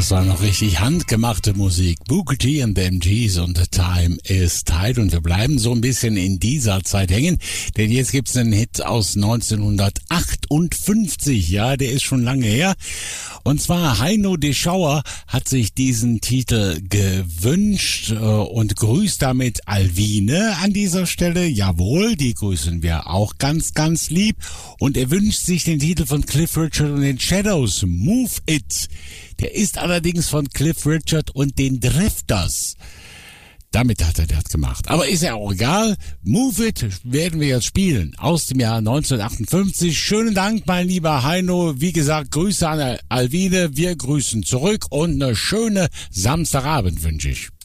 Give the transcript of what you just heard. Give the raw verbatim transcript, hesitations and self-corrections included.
Das war noch richtig handgemachte Musik. Booker T and the M Gs und The Time is Tide. Und wir bleiben so ein bisschen in dieser Zeit hängen, denn jetzt gibt's einen Hit aus neunzehnhundertachtundfünfzig. Ja, der ist schon lange her. Und zwar Heino de Schauer hat sich diesen Titel gewünscht äh, und grüßt damit Alwine an dieser Stelle. Jawohl, die grüßen wir auch ganz, ganz lieb. Und er wünscht sich den Titel von Cliff Richard und den Shadows, Move It. Der ist allerdings von Cliff Richard und den Drifters. Damit hat er das gemacht. Aber ist ja auch egal. Move It werden wir jetzt spielen. Aus dem Jahr neunzehnhundertachtundfünfzig. Schönen Dank, mein lieber Heino. Wie gesagt, Grüße an Alwine. Wir grüßen zurück und eine schöne Samstagabend wünsche ich.